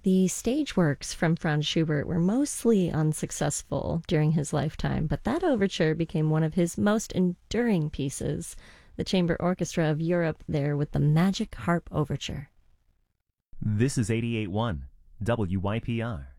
The stage works from Franz Schubert were mostly unsuccessful during his lifetime, but that overture became one of his most enduring pieces. The Chamber Orchestra of Europe there with the Magic Harp Overture. This is 88.1 WYPR.